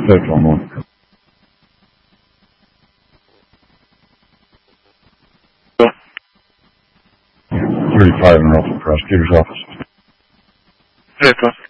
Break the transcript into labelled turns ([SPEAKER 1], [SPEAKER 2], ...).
[SPEAKER 1] Telephone one. 35 in Russell, prosecutor's office.
[SPEAKER 2] Certo.